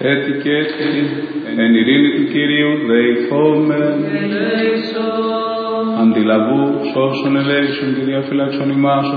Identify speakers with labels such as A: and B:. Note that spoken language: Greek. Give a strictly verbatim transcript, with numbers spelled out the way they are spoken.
A: Έτσι και έτσι, εν ειρήνη του Κυρίου δεηθόμεν. Αντιλαβού, σώσον ελέησον και διαφυλάξον ημάς,